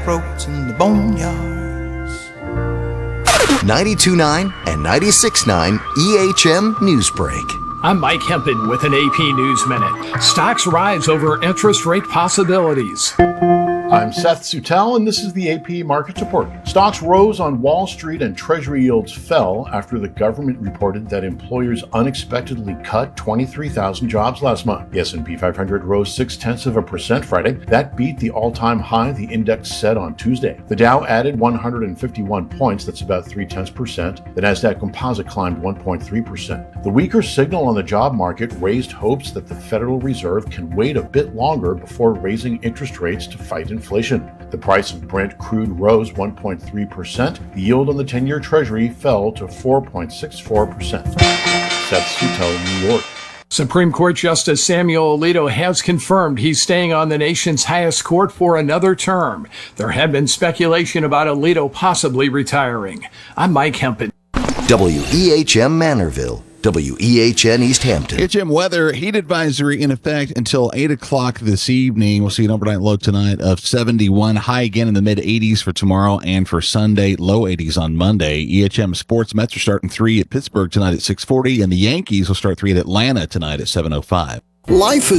cutthroats in the boneyards. 92.9 and 96.9 EHM Newsbreak. I'm Mike Hempin with an AP News Minute. Stocks rise over interest rate possibilities. I'm Seth Sutel, and this is the AP Markets Report. Stocks rose on Wall Street and Treasury yields fell after the government reported that employers unexpectedly cut 23,000 jobs last month. The S&P 500 rose 0.6% Friday. That beat the all-time high the index set on Tuesday. The Dow added 151 points, that's about 0.3%. The Nasdaq Composite climbed 1.3%. The weaker signal on the job market raised hopes that the Federal Reserve can wait a bit longer before raising interest rates to fight inflation. The price of Brent crude rose 1.3%. The yield on the 10-year Treasury fell to 4.64%. Seth Sutel, New York. Supreme Court Justice Samuel Alito has confirmed he's staying on the nation's highest court for another term. There had been speculation about Alito possibly retiring. I'm Mike Hempin. WEHM Manorville. WEHN East Hampton. HM weather, heat advisory in effect until 8 o'clock this evening. We'll see an overnight low tonight of 71, high again in the mid-80s for tomorrow and for Sunday, low 80s on Monday. EHM sports Mets are starting 3 at Pittsburgh tonight at 6:40, and the Yankees will start 3 at Atlanta tonight at 7:05. Life is